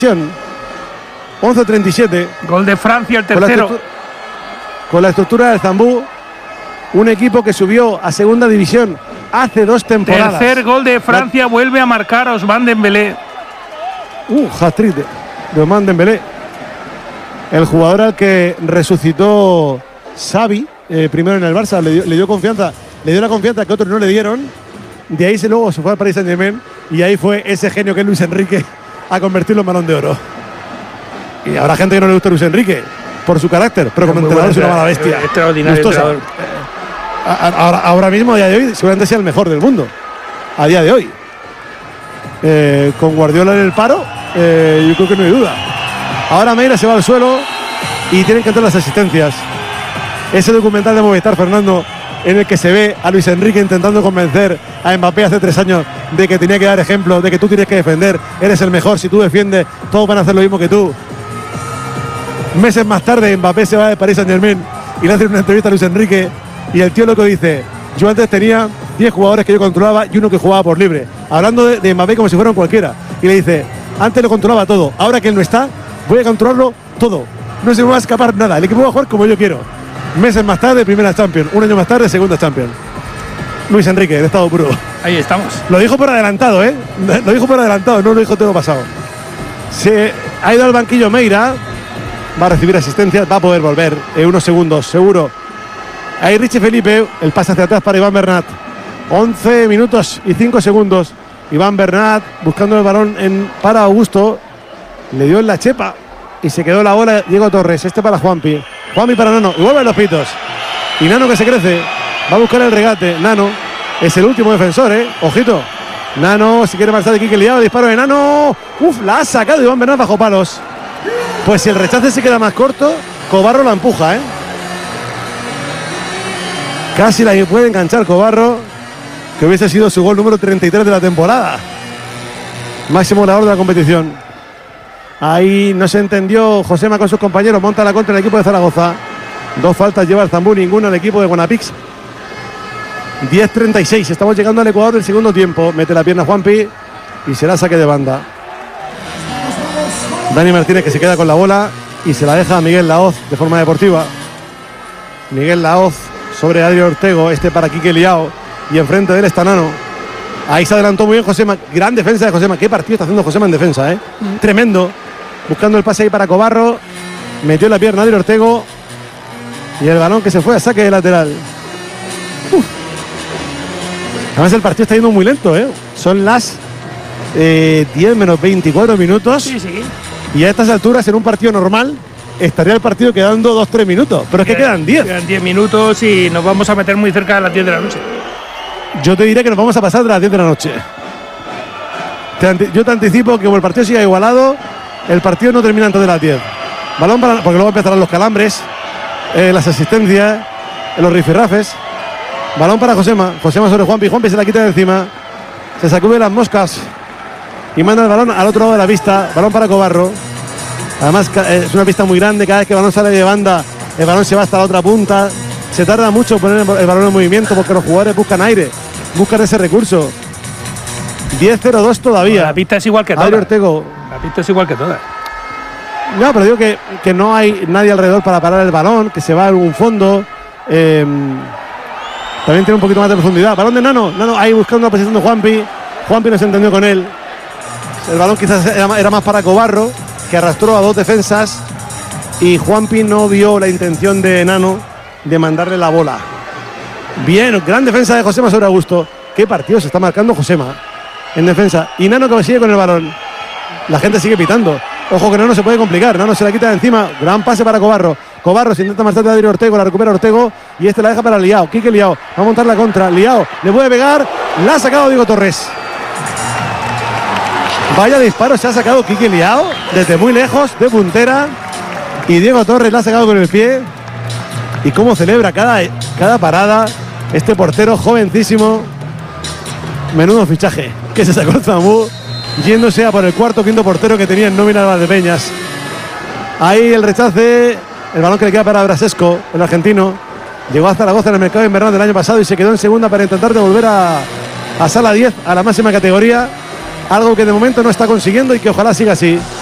11-37. Gol de Francia, el tercero. Con la estructura del Zambú, un equipo que subió a segunda división hace 2 temporadas. Tercer gol de Francia, vuelve a marcar a Ousmane Dembélé. Hat-trick de Ousmane Dembélé. El jugador al que resucitó Xavi, primero en el Barça, le dio confianza, le dio la confianza que otros no le dieron. De ahí luego se fue al Paris Saint-Germain y ahí fue ese genio que es Luis Enrique a convertirlo en Balón de Oro. Y habrá gente que no le gusta a Luis Enrique por su carácter, pero como entrenador es una mala bestia. Extraordinario. Ahora mismo, a día de hoy, seguramente sea el mejor del mundo. A día de hoy. Con Guardiola en el paro, yo creo que no hay duda. Ahora Meira se va al suelo y tienen que entrar las asistencias. Ese documental de Movistar, Fernando, en el que se ve a Luis Enrique intentando convencer a Mbappé hace 3 años de que tenía que dar ejemplo, de que tú tienes que defender, eres el mejor, si tú defiendes, todos van a hacer lo mismo que tú. Meses más tarde, Mbappé se va de Paris Saint-Germain y le hace una entrevista a Luis Enrique y el tío loco dice: yo antes tenía 10 jugadores que yo controlaba y uno que jugaba por libre. Hablando de Mbappé como si fueran cualquiera. Y le dice: antes lo controlaba todo, ahora que él no está, voy a controlarlo todo. No se me va a escapar nada, el equipo va a jugar como yo quiero. Meses más tarde, primera Champions. Un año más tarde, segunda Champions. Luis Enrique, de estado puro. Ahí estamos. Lo dijo por adelantado, ¿eh? Lo dijo por adelantado, no lo dijo todo pasado. Se ha ido al banquillo Meira. Va a recibir asistencia, va a poder volver en unos segundos, seguro. Ahí Richie Felipe, el pase hacia atrás para Iván Bernat. 11 minutos y 5 segundos. Iván Bernat buscando el balón para Augusto. Le dio en la chepa y se quedó la bola Diego Torres. Este para Juanpi. Juanpi para Nano. Y vuelven los pitos. Y Nano que se crece. Va a buscar el regate. Nano es el último defensor, ¿eh? Ojito. Nano si quiere marchar de Quique Liao. Disparo de Nano. La ha sacado Iván Bernat bajo palos. Pues si el rechace se queda más corto, Cobarro la empuja, ¿eh? Casi la puede enganchar Cobarro, que hubiese sido su gol número 33 de la temporada. Máximo goleador de la competición. Ahí no se entendió Josema con sus compañeros, monta la contra el equipo de Zaragoza. 2 faltas lleva el Zambú, ninguna al equipo de Guanapix. 10-36, estamos llegando al Ecuador del segundo tiempo. Mete la pierna Juanpi y será saque de banda. Dani Martínez que se queda con la bola y se la deja a Miguel Laoz de forma deportiva. Miguel Laoz sobre Adri Ortego, este para Quique Liao y enfrente de él está Nano. Ahí se adelantó muy bien Josema, gran defensa de Josema. Qué partido está haciendo Josema en defensa, Tremendo. Buscando el pase ahí para Cobarro, metió la pierna Adri Ortego y el balón que se fue a saque de lateral. Además el partido está yendo muy lento, Son las 10 menos 24 minutos. Sí. Y a estas alturas, en un partido normal, estaría el partido quedando 2-3 minutos. Pero es que quedan 10. Quedan 10 minutos y nos vamos a meter muy cerca de las 10 de la noche. Yo te diré que nos vamos a pasar de las 10 de la noche. Yo te anticipo que como el partido siga igualado, el partido no termina antes de las 10. Balón para, porque luego empezarán los calambres, las asistencias, los rifirrafes. Balón para Josema. Josema sobre Juanpi. Juanpi se la quita de encima. Se sacude las moscas y manda el balón al otro lado de la pista. Balón para Cobarro. Además es una pista muy grande. Cada vez que el balón sale de banda, el balón se va hasta la otra punta. Se tarda mucho en poner el balón en movimiento porque los jugadores buscan aire, buscan ese recurso. 10-0-2 todavía. La pista es igual que todas. La pista es igual que todas. No, pero digo que no hay nadie alrededor para parar el balón, que se va a algún fondo. También tiene un poquito más de profundidad. Balón de Nano. Nano ahí buscando la posición de Juanpi. Juanpi no se entendió con él. El balón quizás era más para Cobarro, que arrastró a 2 defensas. Y Juanpi no vio la intención de Nano de mandarle la bola. Bien, gran defensa de Josema sobre Augusto. Qué partido se está marcando Josema en defensa. Y Nano que sigue con el balón. La gente sigue pitando. Ojo que Nano se puede complicar. Nano se la quita de encima. Gran pase para Cobarro. Cobarro se intenta marchar de Adri Ortego. La recupera Ortego. Y este la deja para Liao. Quique Liao. Va a montar la contra. Liao le puede pegar. La ha sacado Diego Torres. Vaya disparo se ha sacado Quique Liao. Desde muy lejos. De puntera. Y Diego Torres la ha sacado con el pie. Y cómo celebra cada parada. Este portero jovencísimo. Menudo fichaje que se sacó el Zambú, yéndose a por el cuarto o quinto portero que tenía en nómina Valdepeñas. Ahí el rechace, el balón que le queda para Brasesco, el argentino. Llegó a Zaragoza en el mercado invernal del año pasado y se quedó en segunda para intentar devolver a Sala 10 a la máxima categoría. Algo que de momento no está consiguiendo y que ojalá siga así.